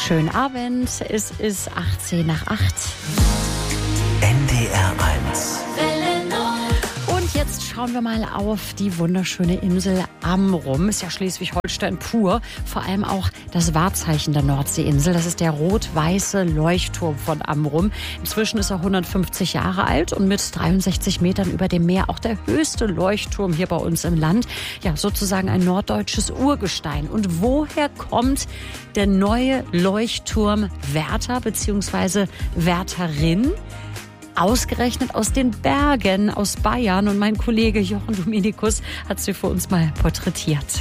Schönen Abend. Es ist 18 nach 8. NDR 1. Und jetzt schauen wir mal auf die wunderschöne Insel Amrum. Ist ja Schleswig-Holstein pur. Vor allem auch das Wahrzeichen der Nordseeinsel. Das ist der rot-weiße Leuchtturm von Amrum. Inzwischen ist er 150 Jahre alt und mit 63 Metern über dem Meer auch der höchste Leuchtturm hier bei uns im Land. Ja, sozusagen ein norddeutsches Urgestein. Und woher kommt der neue Leuchtturm Wärter bzw. Wärterin? Ausgerechnet aus den Bergen, aus Bayern. Und mein Kollege Jochen Dominikus hat sie für uns mal porträtiert.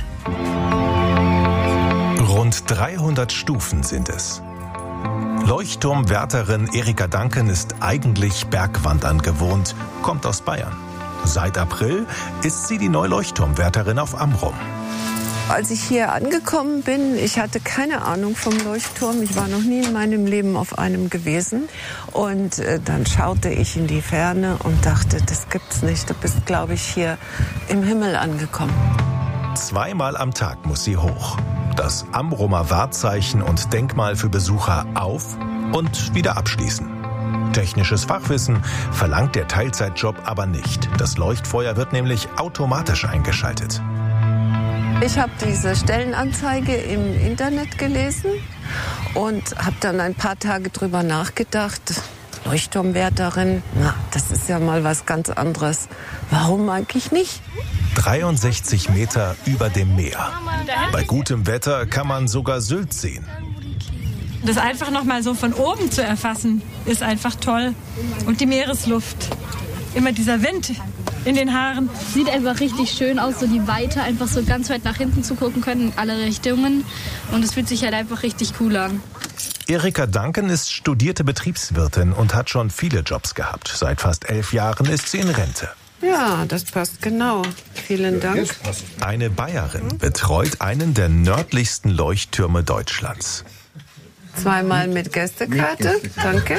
Rund 300 Stufen sind es. Leuchtturmwärterin Erika Duncan ist eigentlich Bergwandern gewohnt, kommt aus Bayern. Seit April ist sie die neue Leuchtturmwärterin auf Amrum. Als ich hier angekommen bin, ich hatte keine Ahnung vom Leuchtturm. Ich war noch nie in meinem Leben auf einem gewesen. Und dann schaute ich in die Ferne und dachte, das gibt's nicht. Du bist, glaube ich, hier im Himmel angekommen. 2-mal am Tag muss sie hoch. Das Amrumer Wahrzeichen und Denkmal für Besucher auf- und wieder abschließen. Technisches Fachwissen verlangt der Teilzeitjob aber nicht. Das Leuchtfeuer wird nämlich automatisch eingeschaltet. Ich habe diese Stellenanzeige im Internet gelesen und habe dann ein paar Tage drüber nachgedacht. Leuchtturmwärterin, das ist ja mal was ganz anderes. Warum eigentlich nicht? 63 Meter über dem Meer. Bei gutem Wetter kann man sogar Sylt sehen. Das einfach noch mal so von oben zu erfassen, ist einfach toll. Und die Meeresluft, immer dieser Wind in den Haaren. Sieht einfach richtig schön aus, so die Weite, einfach so ganz weit nach hinten zu gucken können, in alle Richtungen. Und es fühlt sich halt einfach richtig cool an. Erika Duncan ist studierte Betriebswirtin und hat schon viele Jobs gehabt. Seit fast 11 Jahren ist sie in Rente. Ja, das passt genau. Vielen Dank. Eine Bayerin betreut einen der nördlichsten Leuchttürme Deutschlands. 2-mal mit Gästekarte. Danke.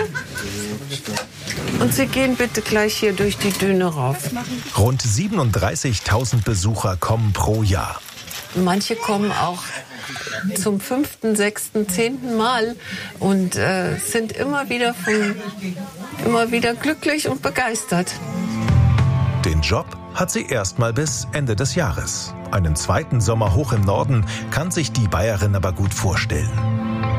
Und Sie gehen bitte gleich hier durch die Düne rauf. Rund 37.000 Besucher kommen pro Jahr. Manche kommen auch zum 5., 6., 10. Mal und sind immer wieder glücklich und begeistert. Den Job hat sie erstmal bis Ende des Jahres. Einen zweiten Sommer hoch im Norden kann sich die Bayerin aber gut vorstellen.